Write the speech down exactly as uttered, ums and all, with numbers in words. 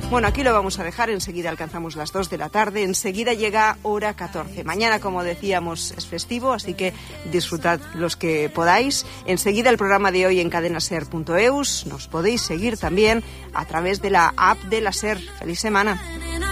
Bueno, aquí lo vamos a dejar, enseguida alcanzamos las dos de la tarde, enseguida llega hora catorce. Mañana, como decíamos, es festivo, así que disfrutad los que podáis. Enseguida el programa de hoy en cadena ser punto eus, nos podéis seguir también a través de la app de la SER. ¡Feliz semana!